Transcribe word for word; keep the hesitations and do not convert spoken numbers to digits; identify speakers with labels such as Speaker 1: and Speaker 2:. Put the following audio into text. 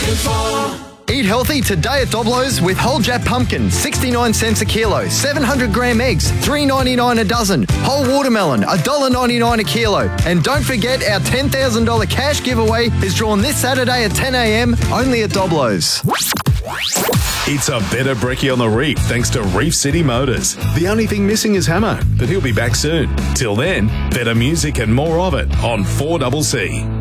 Speaker 1: Eat healthy today at Doblo's with whole Jap pumpkin, sixty-nine cents a kilo, seven hundred gram eggs, three ninety-nine a dozen, whole watermelon, one dollar ninety-nine a kilo. And don't forget our ten thousand dollars cash giveaway is drawn this Saturday at ten a m only at Doblo's.
Speaker 2: It's a better brekkie on the reef thanks to Reef City Motors. The only thing missing is Hamo, but he'll be back soon. Till then, better music and more of it on four C C.